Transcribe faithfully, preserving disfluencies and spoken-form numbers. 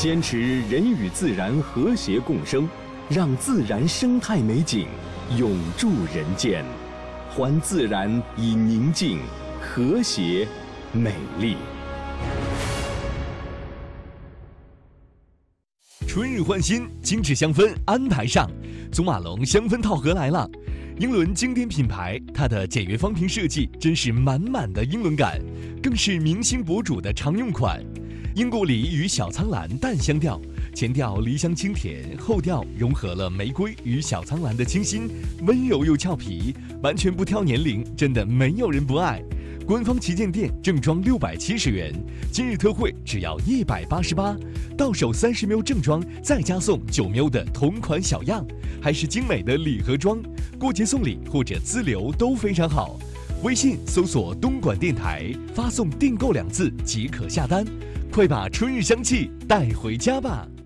坚持人与自然和谐共生，让自然生态美景永驻人间，还自然以宁静、和谐、美丽。 春日换新，精致香氛安排上，祖马龙香氛套盒来了。英伦经典品牌，它的简约方瓶设计真是满满的英伦感，更是明星博主的常用款。英古梨与小苍兰淡香调，前调梨香清甜，后调融合了玫瑰与小苍兰的清新，温柔又俏皮，完全不挑年龄，真的没有人不爱。官方旗舰店正装六百七十元，今日特惠只要一百八十八，到手三十 ml 正装，再加送九 ml 的同款小样，还是精美的礼盒装，过节送礼或者自留都非常好。微信搜索东莞电台，发送订购两字即可下单，快把春日香气带回家吧。